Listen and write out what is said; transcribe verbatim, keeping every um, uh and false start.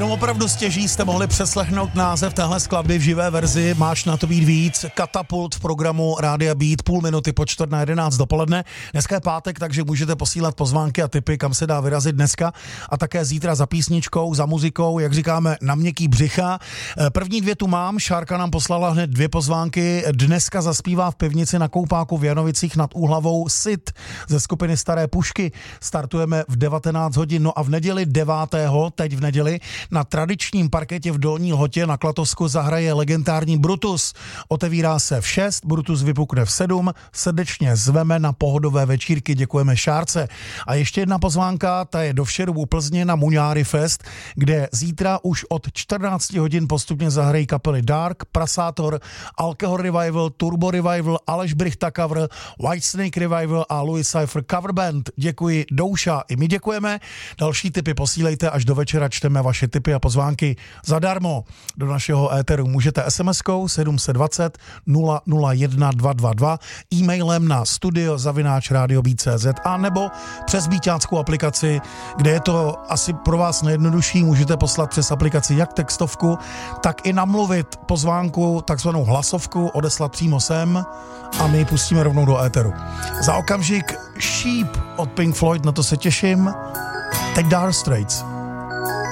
Jenom opravdu stěží jste mohli přeslechnout název téhle skladby v živé verzi, máš na to být víc, Katapult v programu Rádia Beat, půl minuty po čtvrt na jedenáct dopoledne. Dneska je pátek, takže můžete posílat pozvánky a tipy, kam se dá vyrazit dneska a také zítra za písničkou, za muzikou, jak říkáme, na měkký břicha. První dvě tu mám, Šárka nám poslala hned dvě pozvánky, dneska zaspívá v pivnici na Koupáku v Janovicích nad Úhlavou Sit ze skupiny Staré pušky. Startujeme v devatenáct hodin, no a v neděli devátého teď v neděli, na tradičním parketě v Dolní Lhotě na Klatovsku zahraje legendární Brutus. Otevírá se v šest, Brutus vypukne v sedm, srdečně zveme na pohodové večírky, děkujeme Šárce. A ještě jedna pozvánka, ta je do Všeru u Plzně na Muňáry Fest, kde zítra už od čtrnáct hodin postupně zahrají kapely Dark, Prasátor, Alcohol Revival, Turbo Revival, Aleš Brichta cover, Whitesnake Revival a Louis Cypher cover band. Děkuji Douša, i my děkujeme. Další tipy posílejte, až do večera čteme vaše tipy a pozvánky zadarmo do našeho éteru. Můžete es em eskou sedm set dvacet nula nula jedna dva dva dva, e-mailem na studio zavináč radio beat tečka cé zet a nebo přes beatáckou aplikaci, kde je to asi pro vás nejjednodušší, můžete poslat přes aplikaci jak textovku, tak i namluvit pozvánku, takzvanou hlasovku, odeslat přímo sem a my ji pustíme rovnou do éteru. Za okamžik Sheep od Pink Floyd, na to se těším. Teď Dire Straits.